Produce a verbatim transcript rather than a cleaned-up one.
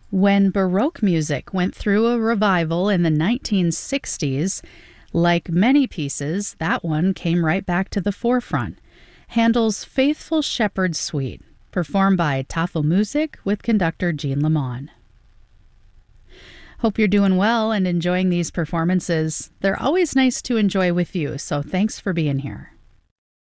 When Baroque music went through a revival in the nineteen sixties, like many pieces, that one came right back to the forefront. Handel's Faithful Shepherd Suite, performed by Tafelmusik with conductor Jean Lamont. Hope you're doing well and enjoying these performances. They're always nice to enjoy with you, so thanks for being here.